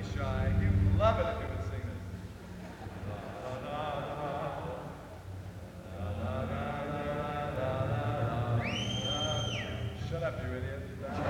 shy. You'd love it if you would sing this. Shut up, you idiot.